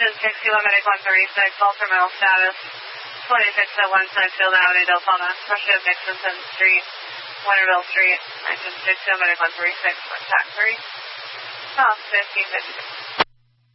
Engine 61 Medic 136, ultra-middle status, 26 at 1 Sunfield Avenue, Deltona, Russia, Dixonson Street, Winterville Street, Engine 61 Medic 136, contact 3, south 1550.